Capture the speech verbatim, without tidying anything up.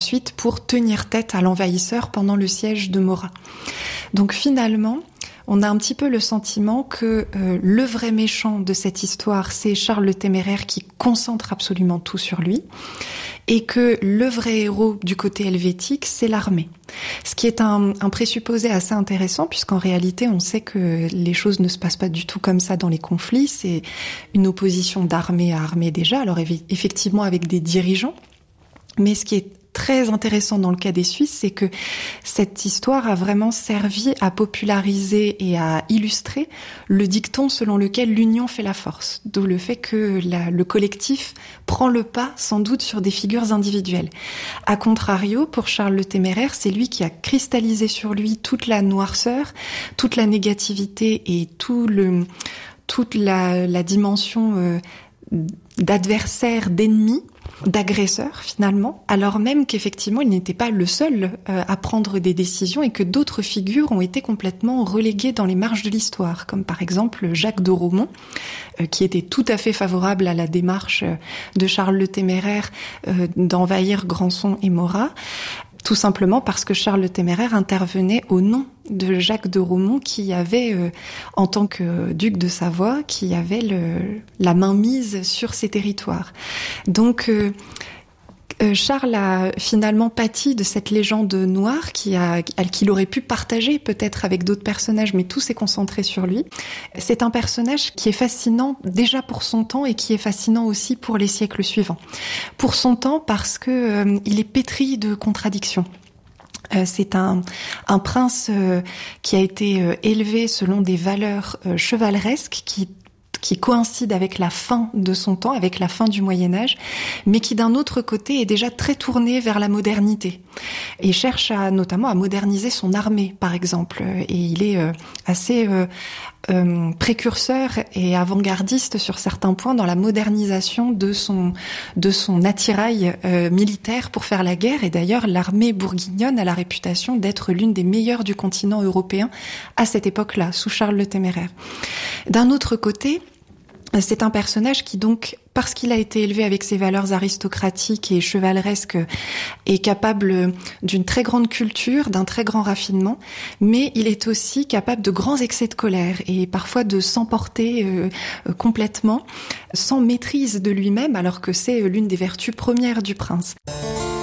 ensuite pour tenir tête à l'envahisseur pendant le siège de Morat. Donc finalement, on a un petit peu le sentiment que euh, le vrai méchant de cette histoire, c'est Charles le Téméraire qui concentre absolument tout sur lui, et que le vrai héros du côté helvétique, c'est l'armée. Ce qui est un, un présupposé assez intéressant, puisqu'en réalité, on sait que les choses ne se passent pas du tout comme ça dans les conflits. C'est une opposition d'armée à armée déjà, alors effectivement avec des dirigeants, mais ce qui est très intéressant dans le cas des Suisses, c'est que cette histoire a vraiment servi à populariser et à illustrer le dicton selon lequel l'union fait la force. D'où le fait que la, le collectif prend le pas, sans doute, sur des figures individuelles. A contrario, pour Charles le Téméraire, c'est lui qui a cristallisé sur lui toute la noirceur, toute la négativité et tout le, toute la, la dimension euh, d'adversaire, d'ennemi, d'agresseur finalement, alors même qu'effectivement il n'était pas le seul euh, à prendre des décisions et que d'autres figures ont été complètement reléguées dans les marges de l'histoire, comme par exemple Jacques de Romont, euh, qui était tout à fait favorable à la démarche de Charles le Téméraire euh, d'envahir Grandson et Morat, tout simplement parce que Charles le Téméraire intervenait au nom de Jacques de Romont, qui avait, euh, en tant que duc de Savoie, qui avait le, la main mise sur ces territoires. Donc, euh, euh, Charles a finalement pâti de cette légende noire qui a, qu'il aurait pu partager peut-être avec d'autres personnages, mais tout s'est concentré sur lui. C'est un personnage qui est fascinant déjà pour son temps et qui est fascinant aussi pour les siècles suivants. Pour son temps parce que euh, il est pétri de contradictions. Euh, c'est un, un prince euh, qui a été euh, élevé selon des valeurs euh, chevaleresques qui qui coïncide avec la fin de son temps, avec la fin du Moyen-Âge, mais qui d'un autre côté est déjà très tourné vers la modernité et cherche à, notamment à moderniser son armée, par exemple. Et il est euh, assez euh, euh, précurseur et avant-gardiste sur certains points dans la modernisation de son de son attirail euh, militaire pour faire la guerre. Et d'ailleurs, l'armée bourguignonne a la réputation d'être l'une des meilleures du continent européen à cette époque-là, sous Charles le Téméraire. D'un autre côté, c'est un personnage qui donc, parce qu'il a été élevé avec ses valeurs aristocratiques et chevaleresques, est capable d'une très grande culture, d'un très grand raffinement, mais il est aussi capable de grands excès de colère et parfois de s'emporter euh, complètement, sans maîtrise de lui-même, alors que c'est l'une des vertus premières du prince.